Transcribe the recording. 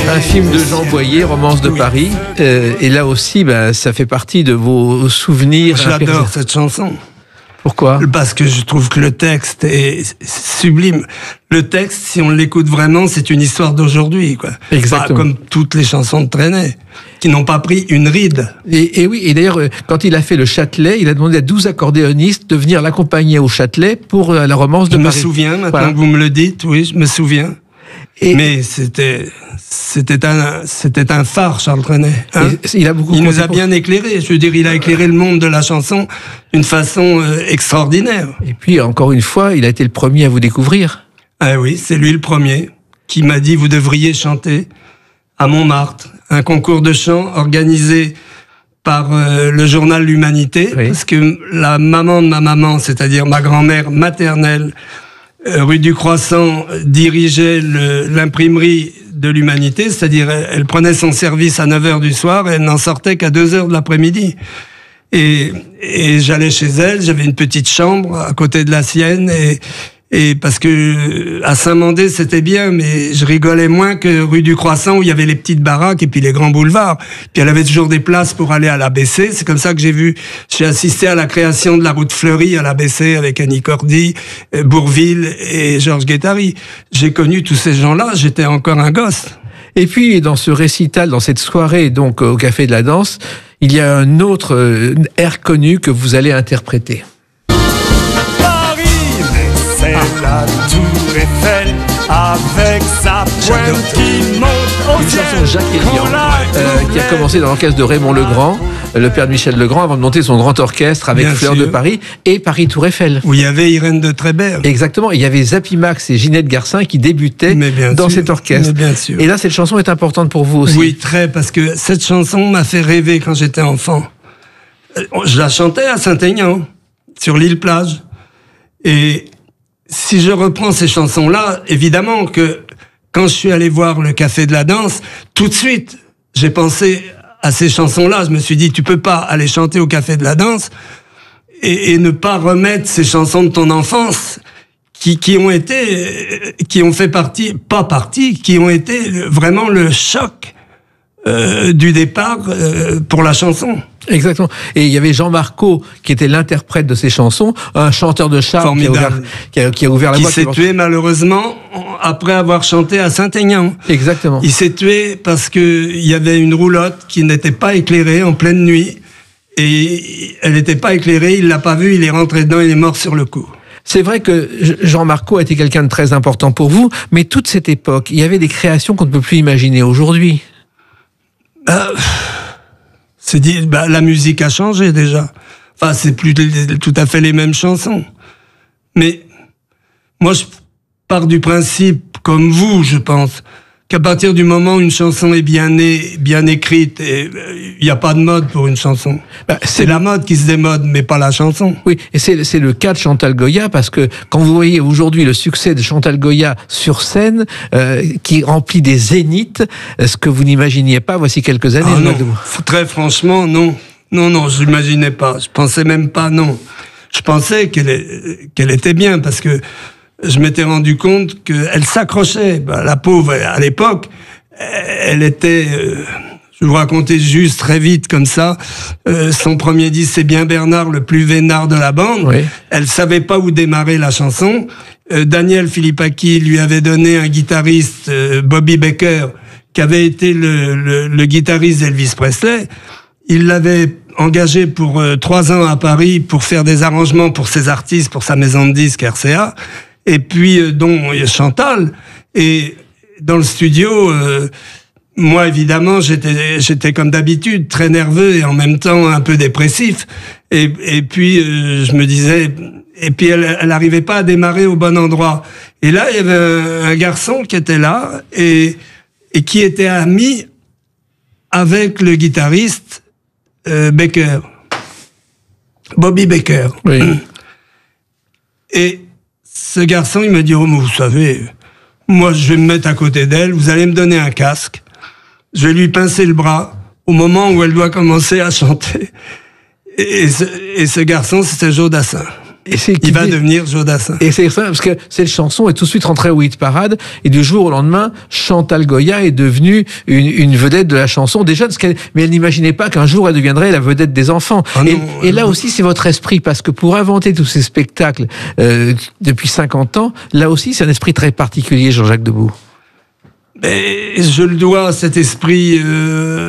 Un film de Jean Boyer, Romance de Paris. Et là aussi, ça fait partie de vos souvenirs. J'adore cette chanson. Pourquoi ? Parce que je trouve que le texte est sublime. Le texte, si on l'écoute vraiment, c'est une histoire d'aujourd'hui, quoi. Exactement. Comme toutes les chansons de Trenet, qui n'ont pas pris une ride. Et oui, et d'ailleurs, quand il a fait le Châtelet, il a demandé à 12 accordéonistes de venir l'accompagner au Châtelet pour la Romance de Paris. Je me souviens, maintenant que vous me le dites, oui, je me souviens. Mais c'était un phare, Charles Trenet. Hein, il nous a bien éclairé. Je veux dire, il a éclairé le monde de la chanson d'une façon extraordinaire. Et puis, encore une fois, il a été le premier à vous découvrir. Ah oui, c'est lui le premier qui m'a dit « Vous devriez chanter à Montmartre ». Un concours de chant organisé par le journal L'Humanité, oui. Parce que la maman de ma maman, c'est-à-dire ma grand-mère maternelle, rue du Croissant, dirigeait l'imprimerie de l'Humanité, c'est-à-dire elle prenait son service à 9h du soir et elle n'en sortait qu'à 2h de l'après-midi. Et j'allais chez elle, j'avais une petite chambre à côté de la sienne et parce que à Saint-Mandé c'était bien, mais je rigolais moins que rue du Croissant où il y avait les petites baraques et puis les grands boulevards. Puis elle avait toujours des places pour aller à l'ABC. C'est comme ça que j'ai assisté à la création de la route fleurie à l'ABC avec Annie Cordy, Bourvil et Georges Guettari. J'ai connu tous ces gens-là, j'étais encore un gosse. Et puis dans ce récital, dans cette soirée donc au Café de la Danse, il y a un autre air connu que vous allez interpréter. C'est la tour Eiffel avec sa pointe qui monte au ciel. Une chanson Jacques Elian qui a commencé dans l'orchestre de Raymond Legrand, le père de Michel Legrand, avant de monter son grand orchestre avec Fleurs de Paris et Paris Tour Eiffel. Où il y avait Irène de Trébert. Exactement, il y avait Zappy Max et Ginette Garcin qui débutaient dans cet orchestre. Bien sûr. Et là, cette chanson est importante pour vous aussi. Oui, très, parce que cette chanson m'a fait rêver quand j'étais enfant. Je la chantais à Saint-Aignan, sur l'île Plage. Et si je reprends ces chansons-là, évidemment que quand je suis allé voir le Café de la Danse, tout de suite, j'ai pensé à ces chansons-là. Je me suis dit, tu peux pas aller chanter au Café de la Danse et ne pas remettre ces chansons de ton enfance qui ont fait partie, qui ont été vraiment le choc du départ pour la chanson. Exactement. Et il y avait Jean Marco qui était l'interprète de ces chansons, un chanteur de charme qui a ouvert la voie. Qui s'est tué malheureusement après avoir chanté à Saint-Aignan. Exactement. Il s'est tué parce que il y avait une roulotte qui n'était pas éclairée en pleine nuit et elle n'était pas éclairée. Il l'a pas vue. Il est rentré dedans. Il est mort sur le coup. C'est vrai que Jean Marco a été quelqu'un de très important pour vous, mais toute cette époque, il y avait des créations qu'on ne peut plus imaginer aujourd'hui. La musique a changé déjà. Enfin, c'est plus tout à fait les mêmes chansons. Mais moi, je pars du principe, comme vous, je pense, qu'à partir du moment où une chanson est bien née, bien écrite, il n'y a pas de mode pour une chanson. C'est la mode qui se démode, mais pas la chanson. Oui, et c'est le cas de Chantal Goya, parce que quand vous voyez aujourd'hui le succès de Chantal Goya sur scène, qui remplit des zéniths, ce que vous n'imaginiez pas voici quelques années. Ah non, très franchement, non. Non, je n'imaginais pas. Je pensais même pas, non. Je pensais qu'elle était bien, parce que je m'étais rendu compte qu'elle s'accrochait. La pauvre, à l'époque, elle était... je vais vous raconter juste très vite comme ça. Son premier disque, c'est Bien Bernard, le plus vénard de la bande. Oui. Elle savait pas où démarrer la chanson. Daniel Philippaki lui avait donné un guitariste, Bobby Baker, qui avait été le guitariste d'Elvis Presley. Il l'avait engagé pour 3 ans à Paris pour faire des arrangements pour ses artistes, pour sa maison de disques RCA. Et puis, dont Chantal. Et dans le studio, moi, évidemment, j'étais comme d'habitude, très nerveux et en même temps un peu dépressif. Et puis, je me disais... Et puis, elle arrivait pas à démarrer au bon endroit. Et là, il y avait un garçon qui était là et qui était ami avec le guitariste Baker. Bobby Baker. Oui. Et ce garçon, il m'a dit, oh, mais vous savez, moi, je vais me mettre à côté d'elle, vous allez me donner un casque, je vais lui pincer le bras au moment où elle doit commencer à chanter. Et ce garçon, c'était Joe Dassin. il va devenir Jodassin. Et c'est ça, parce que cette chanson est tout de suite rentrée au hit parade, et du jour au lendemain, Chantal Goya est devenue une vedette de la chanson, déjà, mais elle n'imaginait pas qu'un jour elle deviendrait la vedette des enfants. Ah non, et là aussi, c'est votre esprit, parce que pour inventer tous ces spectacles depuis 50 ans, là aussi, c'est un esprit très particulier, Jean-Jacques Debout. Mais je le dois à cet esprit